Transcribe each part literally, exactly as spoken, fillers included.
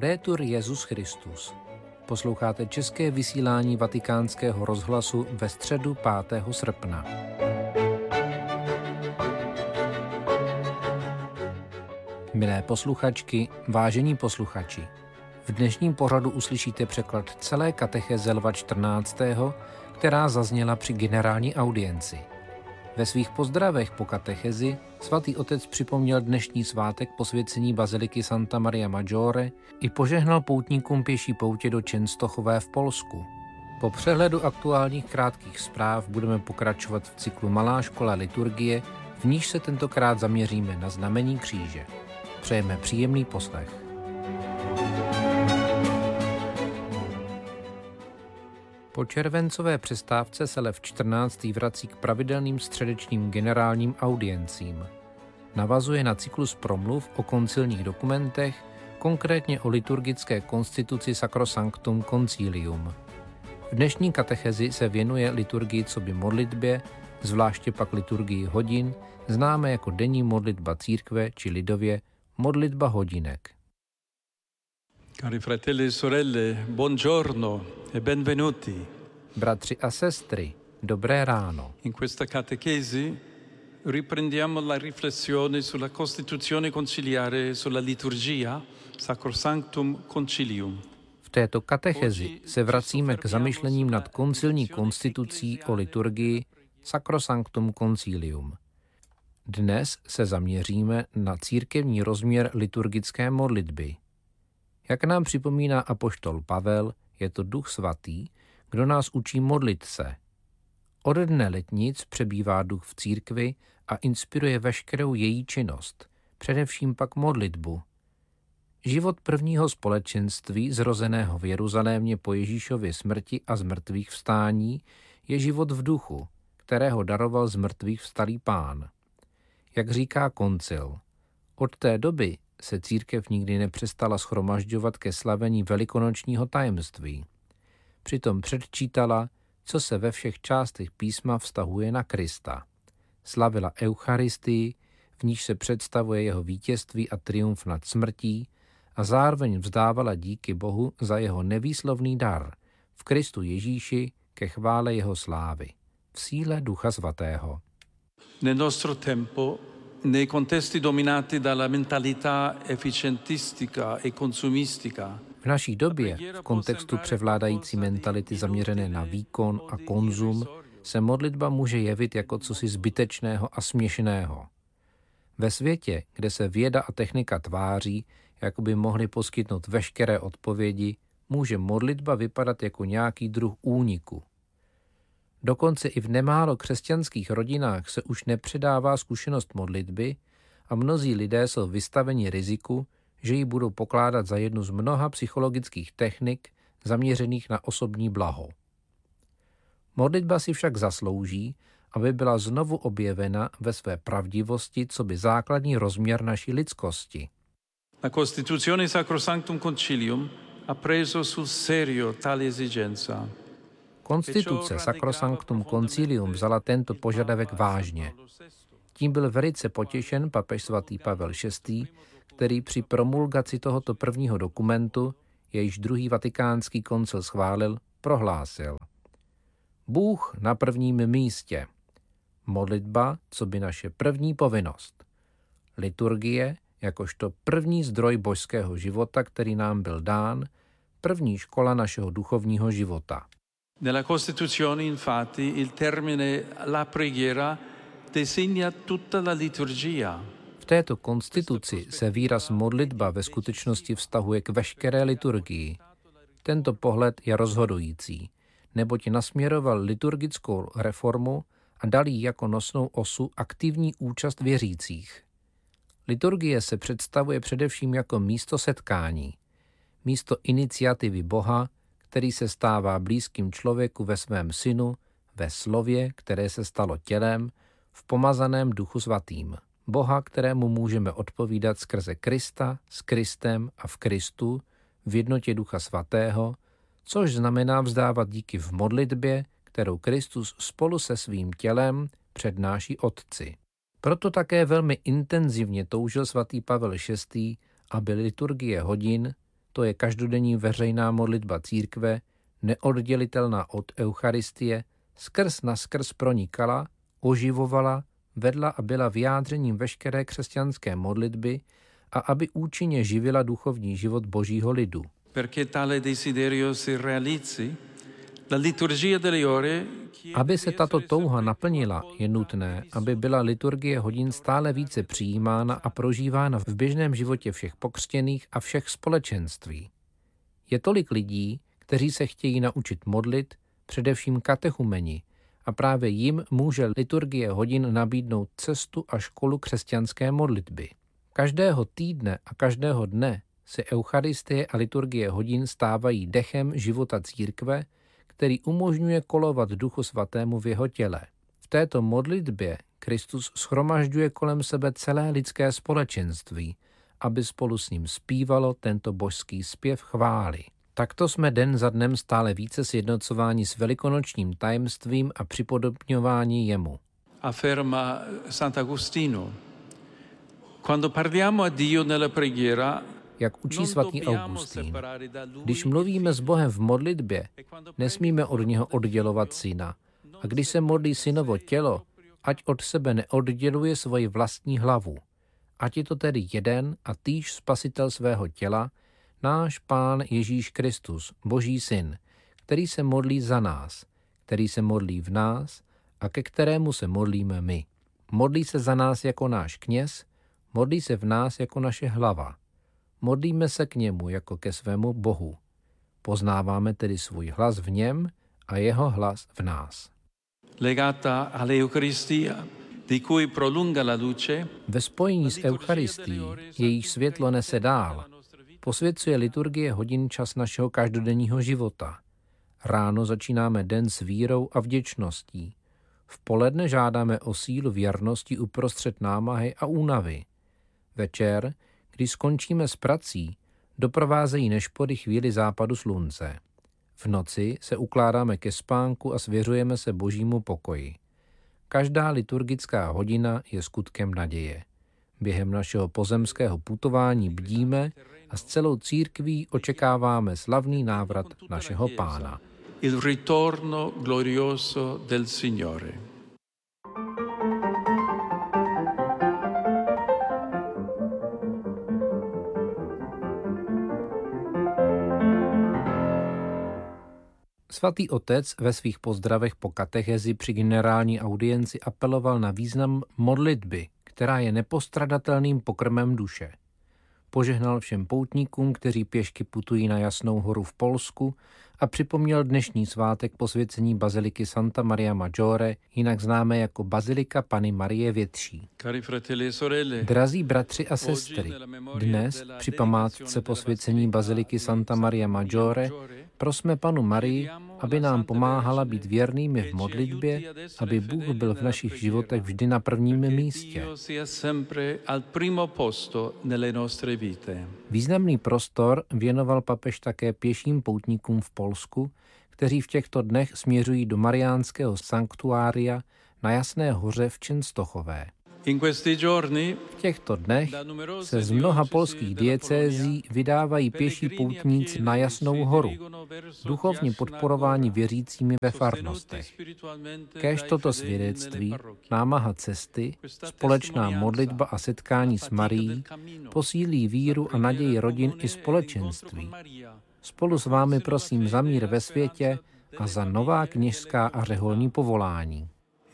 Laudetur Jesus Christus. Posloucháte české vysílání Vatikánského rozhlasu ve středu pátého srpna. Milé posluchačky, vážení posluchači, v dnešním pořadu uslyšíte překlad celé katecheze Lva čtrnáctého, která zazněla při generální audienci. Ve svých pozdravech po katechezi svatý otec připomněl dnešní svátek posvěcení baziliky Santa Maria Maggiore i požehnal poutníkům pěší poutě do Čenstochové v Polsku. Po přehledu aktuálních krátkých zpráv budeme pokračovat v cyklu Malá škola liturgie, v níž se tentokrát zaměříme na znamení kříže. Přejeme příjemný poslech. Po červencové přestávce se Lev čtrnáctý vrací k pravidelným středečním generálním audiencím. Navazuje na cyklus promluv o koncilních dokumentech, konkrétně o liturgické konstituci Sacrosanctum Concilium. V dnešní katechezi se věnuje liturgii coby modlitbě, zvláště pak liturgii hodin, známé jako denní modlitba církve či lidově modlitba hodinek. Cari fratelli e sorelle, buongiorno e benvenuti. Bratři a sestry, dobré ráno. In questa catechesi riprendiamo la riflessione sulla Costituzione conciliare sulla liturgia Sacrosanctum Concilium. V této katechezi se vracíme k zamyšlením nad koncilní konstitucí o liturgii Sacrosanctum Concilium. Dnes se zaměříme na církevní rozměr liturgické modlitby. Jak nám připomíná apoštol Pavel, je to Duch svatý, kdo nás učí modlit se. Od dne letnic přebývá Duch v církvi a inspiruje veškerou její činnost, především pak modlitbu. Život prvního společenství, zrozeného v Jeruzalémě po Ježíšově smrti a zmrtvých vstání, je život v duchu, kterého daroval z mrtvých vstalý Pán. Jak říká koncil, od té doby se církev nikdy nepřestala shromažďovat ke slavení velikonočního tajemství. Přitom předčítala, co se ve všech částech písma vztahuje na Krista. Slavila Eucharistii, v níž se představuje jeho vítězství a triumf nad smrtí, a zároveň vzdávala díky Bohu za jeho nevýslovný dar v Kristu Ježíši ke chvále jeho slávy, v síle Ducha Svatého. Nel nostro tempo, nei contesti dominati dalla mentalità efficientistica e consumistica, v naší době, v kontextu převládající mentality zaměřené na výkon a konzum, se modlitba může jevit jako cosi zbytečného a směšného. Ve světě, kde se věda a technika tváří, jako by mohly poskytnout veškeré odpovědi, může modlitba vypadat jako nějaký druh úniku. Dokonce i v nemálo křesťanských rodinách se už nepředává zkušenost modlitby a mnozí lidé jsou vystaveni riziku, že ji budou pokládat za jednu z mnoha psychologických technik zaměřených na osobní blaho. Modlitba si však zaslouží, aby byla znovu objevena ve své pravdivosti coby základní rozměr naší lidskosti. La Costituzione Sacrosanctum Concilium ha preso sul serio tale esigenza. Konstituce Sacrosanctum Concilium vzala tento požadavek vážně. Tím byl velice potěšen papež svatý Pavel šestý, který při promulgaci tohoto prvního dokumentu, jejíž druhý vatikánský koncil schválil, prohlásil: Bůh na prvním místě. Modlitba, co by naše první povinnost. Liturgie, jakožto první zdroj božského života, který nám byl dán, první škola našeho duchovního života. Nella Costituzione, infatti, il termine la preghiera designa tutta la liturgia. V této konstituci se výraz modlitba ve skutečnosti vztahuje k veškeré liturgii. Tento pohled je rozhodující, neboť nasměroval liturgickou reformu a dal jí jako nosnou osu aktivní účast věřících. Liturgie se představuje především jako místo setkání, místo iniciativy Boha, který se stává blízkým člověku ve svém synu, ve slově, které se stalo tělem, v pomazaném Duchu Svatým. Boha, kterému můžeme odpovídat skrze Krista, s Kristem a v Kristu, v jednotě Ducha Svatého, což znamená vzdávat díky v modlitbě, kterou Kristus spolu se svým tělem přednáší Otci. Proto také velmi intenzivně toužil svatý Pavel šestý, aby liturgie hodin, to je každodenní veřejná modlitba církve, neoddělitelná od Eucharistie, skrz naskrz pronikala, oživovala, vedla a byla vyjádřením veškeré křesťanské modlitby a aby účinně živila duchovní život božího lidu. Aby se tato touha naplnila, je nutné, aby byla liturgie hodin stále více přijímána a prožívána v běžném životě všech pokřtěných a všech společenství. Je tolik lidí, kteří se chtějí naučit modlit, především katechumeni, a právě jim může liturgie hodin nabídnout cestu a školu křesťanské modlitby. Každého týdne a každého dne se Eucharistie a liturgie hodin stávají dechem života církve, který umožňuje kolovat Duchu Svatému v jeho těle. V této modlitbě Kristus shromažďuje kolem sebe celé lidské společenství, aby spolu s ním zpívalo tento božský zpěv chvály. Takto jsme den za dnem stále více sjednocováni s velikonočním tajemstvím a připodobňování jemu. Afferma Sant'Agostino. Quando parliamo a Dio nella preghiera, jak učí svatý Augustín. Když mluvíme s Bohem v modlitbě, nesmíme od něho oddělovat syna. A když se modlí synovo tělo, ať od sebe neodděluje svoji vlastní hlavu. Ať je to tedy jeden a týž spasitel svého těla, náš Pán Ježíš Kristus, Boží syn, který se modlí za nás, který se modlí v nás a ke kterému se modlíme my. Modlí se za nás jako náš kněz, modlí se v nás jako naše hlava. Modlíme se k němu jako ke svému Bohu. Poznáváme tedy svůj hlas v něm a jeho hlas v nás. Legata all'Eucaristia, di cui prolunga la luce, ve spojení s Eucharistií, jejíž světlo nese dál, posvěcuje liturgie hodin čas našeho každodenního života. Ráno začínáme den s vírou a vděčností. V poledne žádáme o sílu věrnosti uprostřed námahy a únavy. Večer, když skončíme s prací, doprovázejí nešpody chvíli západu slunce. V noci se ukládáme ke spánku a svěřujeme se božímu pokoji. Každá liturgická hodina je skutkem naděje. Během našeho pozemského putování bdíme a s celou církví očekáváme slavný návrat našeho Pána. Il ritorno glorioso del Signore. Svatý otec ve svých pozdravech po katechezi při generální audienci apeloval na význam modlitby, která je nepostradatelným pokrmem duše. Požehnal všem poutníkům, kteří pěšky putují na Jasnou horu v Polsku, a připomněl dnešní svátek posvěcení baziliky Santa Maria Maggiore, jinak známé jako Bazilika Panny Marie Větší. Drazí bratři a sestry, dnes při památce posvěcení baziliky Santa Maria Maggiore prosme Pannu Marii, aby nám pomáhala být věrnými v modlitbě, aby Bůh byl v našich životech vždy na prvním místě. Významný prostor věnoval papež také pěším poutníkům v Polsku, kteří v těchto dnech směřují do mariánského sanktuária na Jasné hoře v Częstochové. V těchto dnech se z mnoha polských diecézí vydávají pěší poutníci na Jasnou horu, duchovně podporování věřícími ve farnostech. Kéž toto svědectví, námaha cesty, společná modlitba a setkání s Marií posílí víru a naději rodin i společenství. Spolu s vámi prosím za mír ve světě a za nová kněžská a řeholní povolání.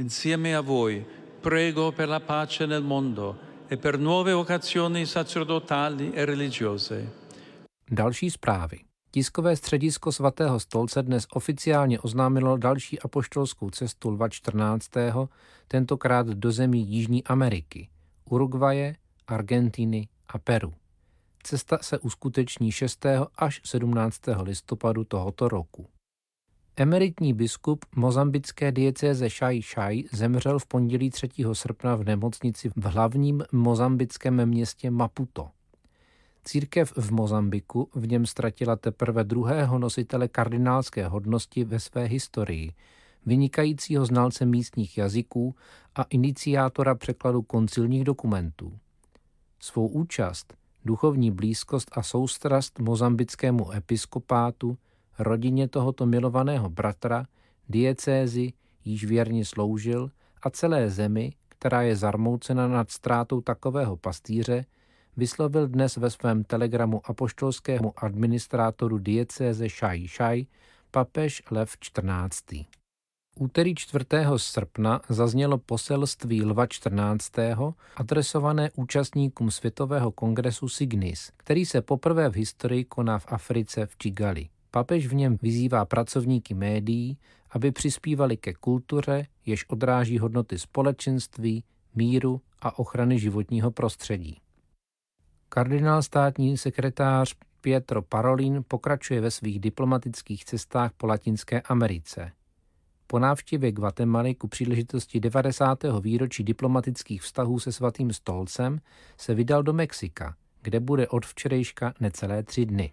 Prego per la pace nel mondo e per nuove vocazioni sacerdotali e religiose. Další zprávy. Tiskové středisko Svatého stolce dnes oficiálně oznámilo další apoštolskou cestu Lva čtrnáctého, tentokrát do zemí Jižní Ameriky, Uruguaye, Argentiny a Peru. Cesta se uskuteční šestého až sedmnáctého listopadu tohoto roku. Emeritní biskup mozambické diecéze Xai-Xai zemřel v pondělí třetího srpna v nemocnici v hlavním mozambickém městě Maputo. Církev v Mozambiku v něm ztratila teprve druhého nositele kardinálské hodnosti ve své historii, vynikajícího znalce místních jazyků a iniciátora překladu koncilních dokumentů. Svou účast duchovní blízkost a soustrast mozambickému episkopátu, rodině tohoto milovaného bratra, diecézi, jíž věrně sloužil, a celé zemi, která je zarmoucena nad ztrátou takového pastýře, vyslovil dnes ve svém telegramu apoštolskému administrátoru diecéze Šaj Šaj papež Lev čtrnáctý. Úterý čtvrtého srpna zaznělo poselství Lva čtrnáctého adresované účastníkům Světového kongresu Signis, který se poprvé v historii koná v Africe v Kigali. Papež v něm vyzývá pracovníky médií, aby přispívali ke kultuře, jež odráží hodnoty společenství, míru a ochrany životního prostředí. Kardinál státní sekretář Pietro Parolin pokračuje ve svých diplomatických cestách po Latinské Americe. Po návštěvě Guatemaly ku příležitosti devadesátého výročí diplomatických vztahů se Svatým stolcem se vydal do Mexika, kde bude od včerejška necelé tři dny.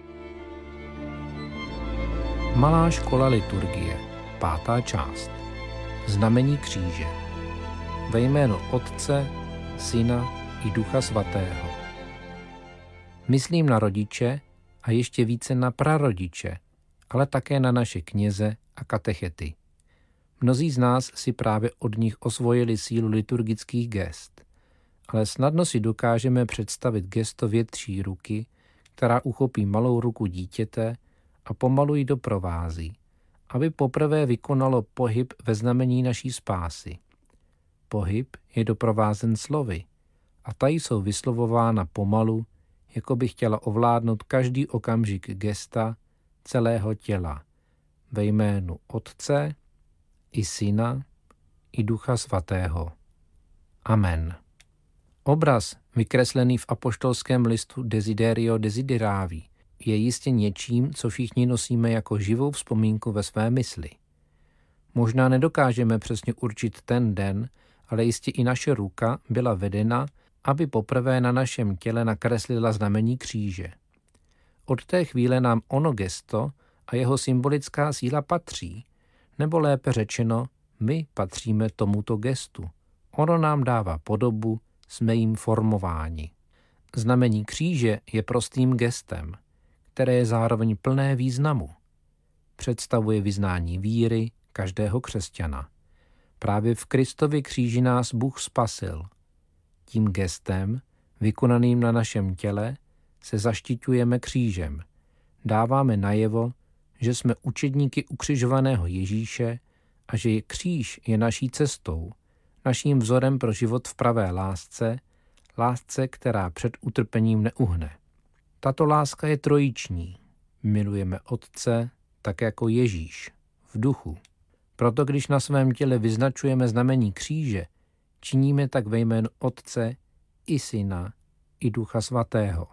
Malá škola liturgie, pátá část. Znamení kříže. Ve jménu Otce, Syna i Ducha Svatého. Myslím na rodiče a ještě více na prarodiče, ale také na naše kněze a katechety. Mnozí z nás si právě od nich osvojili sílu liturgických gest, ale snadno si dokážeme představit gesto větší ruky, která uchopí malou ruku dítěte a pomalu ji doprovází, aby poprvé vykonalo pohyb ve znamení naší spásy. Pohyb je doprovázen slovy a ta jsou vyslovována pomalu, jako by chtěla ovládnout každý okamžik gesta celého těla, ve jménu Otce, i Syna, i Ducha Svatého. Amen. Obraz, vykreslený v apoštolském listu Desiderio Desideravi, je jistě něčím, co všichni nosíme jako živou vzpomínku ve své mysli. Možná nedokážeme přesně určit ten den, ale jistě i naše ruka byla vedena, aby poprvé na našem těle nakreslila znamení kříže. Od té chvíle nám ono gesto a jeho symbolická síla patří, nebo lépe řečeno, my patříme tomuto gestu. Ono nám dává podobu, jsme jim formováni. Znamení kříže je prostým gestem, které je zároveň plné významu. Představuje vyznání víry každého křesťana. Právě v Kristovi kříži nás Bůh spasil. Tím gestem, vykonaným na našem těle, se zaštiťujeme křížem. Dáváme najevo, že jsme učedníky ukřižovaného Ježíše a že je kříž je naší cestou, naším vzorem pro život v pravé lásce, lásce, která před utrpením neuhne. Tato láska je trojiční. Milujeme Otce tak jako Ježíš, v duchu. Proto když na svém těle vyznačujeme znamení kříže, činíme tak ve jménu Otce i Syna i Ducha Svatého.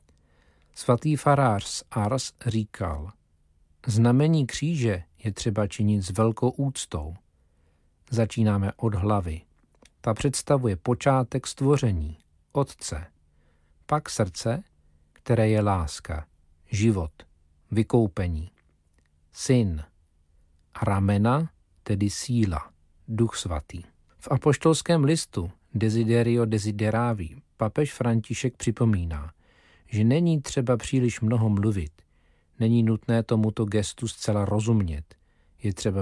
Svatý farář z Ars říkal: znamení kříže je třeba činit s velkou úctou. Začínáme od hlavy. Ta představuje počátek stvoření, Otce. Pak srdce, které je láska, život, vykoupení. Syn. A ramena, tedy síla, Duch Svatý. V apoštolském listu Desiderio Desideravi papež František připomíná, že není třeba příliš mnoho mluvit, není nutné tomuto gestu zcela rozumět, je třeba